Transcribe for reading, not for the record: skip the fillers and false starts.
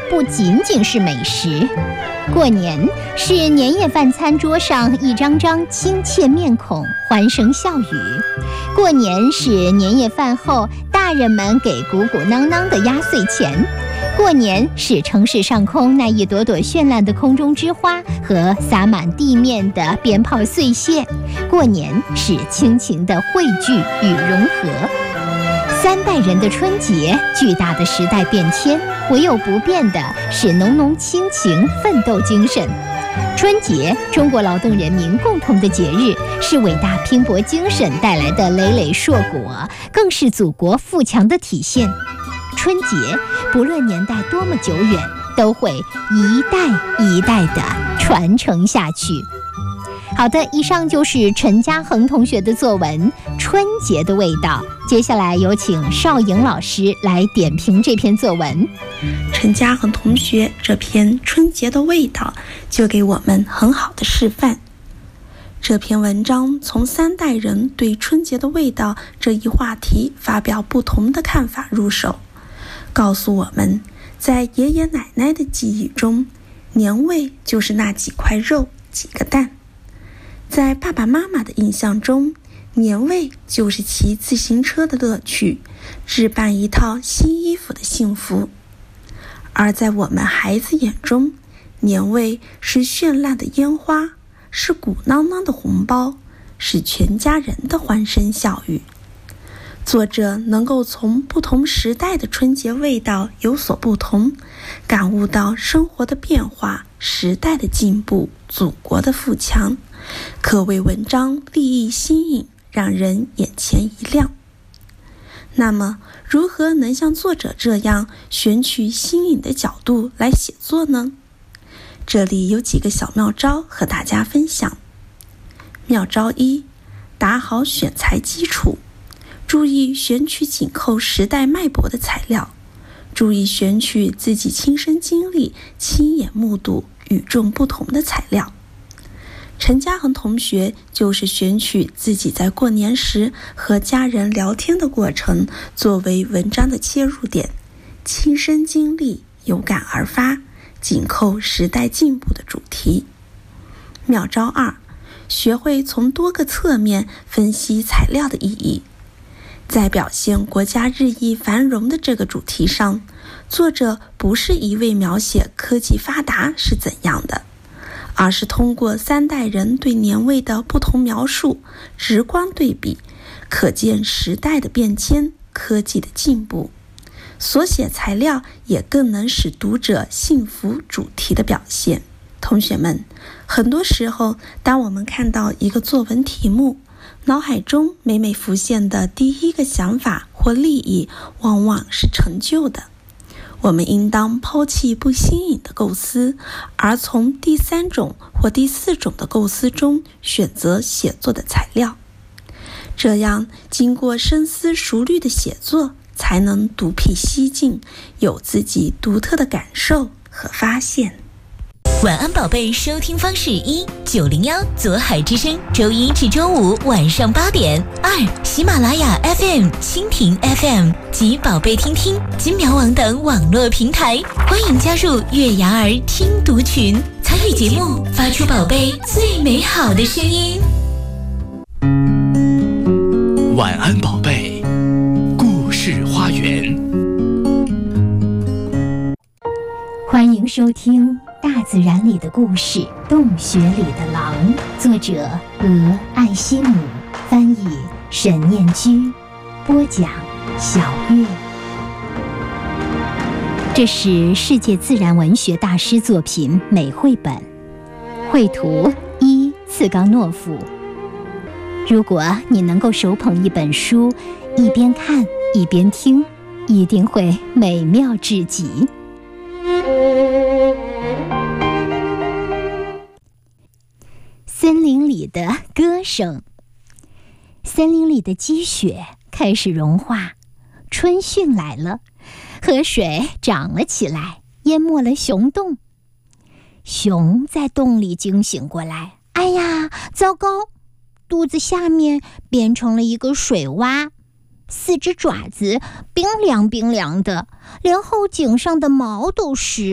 不仅仅是美食，过年是年夜饭餐桌上一张张亲切面孔，欢声笑语。过年是年夜饭后大人们给鼓鼓囊囊的压岁钱。过年是城市上空那一朵朵绚烂的空中之花和洒满地面的鞭炮碎屑。过年是亲情的汇聚与融合。3代人的春节，巨大的时代变迁，唯有不变的是浓浓亲情、奋斗精神。春节，中国劳动人民共同的节日，是伟大拼搏精神带来的累累硕果，更是祖国富强的体现。春节，不论年代多么久远，都会一代一代的传承下去。好的，以上就是陈嘉恒同学的作文《春节的味道》。接下来有请邵颖老师来点评这篇作文。 陈嘉恒同学这篇《春节的味道》就给我们很好的示范。这篇文章从3代人对春节的味道这一话题发表不同的看法入手，告诉我们，在爷爷奶奶的记忆中，年味就是那几块肉、几个蛋；在爸爸妈妈的印象中，年味就是骑自行车的乐趣，置办一套新衣服的幸福；而在我们孩子眼中，年味是绚烂的烟花，是鼓囊囊的红包，是全家人的欢声笑语。作者能够从不同时代的春节味道有所不同，感悟到生活的变化、时代的进步、祖国的富强，可谓文章立意新颖，让人眼前一亮。那么，如何能像作者这样选取新颖的角度来写作呢？这里有几个小妙招和大家分享。妙招1：打好选材基础。注意选取紧扣时代脉搏的材料，注意选取自己亲身经历、亲眼目睹、与众不同的材料。陈嘉恒同学就是选取自己在过年时和家人聊天的过程作为文章的切入点，亲身经历，有感而发，紧扣时代进步的主题。妙招2：学会从多个侧面分析材料的意义。在表现国家日益繁荣的这个主题上，作者不是一味描写科技发达是怎样的，而是通过3代人对年味的不同描述，直观对比，可见时代的变迁、科技的进步。所写材料也更能使读者信服主题的表现。同学们，很多时候，当我们看到一个作文题目，脑海中每每浮现的第一个想法或立意往往是陈旧的，我们应当抛弃不新颖的构思，而从第3种或第4种的构思中选择写作的材料。这样经过深思熟虑的写作，才能独辟蹊径，有自己独特的感受和发现。 晚安宝贝收听方式：1-901左海之声，周一至周五晚上8点；2喜马拉雅 FM、蜻蜓 FM 及宝贝听听、金苗网等网络平台。欢迎加入月牙儿听读群，参与节目，发出宝贝最美好的声音。 晚安宝贝，故事花园。 欢迎收听大自然里的故事，洞穴里的狼，作者俄艾希姆，翻译沈念居，播讲小月。这是世界自然文学大师作品美绘本，绘图伊茨冈诺夫。如果你能够手捧一本书，一边看一边听，一定会美妙至极。森林里的歌声。森林里的积雪开始融化，春汛来了，河水涨了起来，淹没了熊洞。熊在洞里惊醒过来，哎呀，糟糕！肚子下面变成了一个水洼，4只爪子冰凉冰凉的，连后颈上的毛都湿